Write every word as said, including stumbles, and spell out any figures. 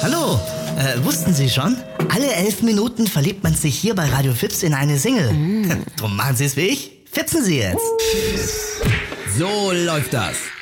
Hallo, äh, wussten Sie schon? Alle elf Minuten verliebt man sich hier bei Radio Fips in eine Single. Mm. Drum machen Sie es wie ich. Fipsen Sie jetzt. So läuft das.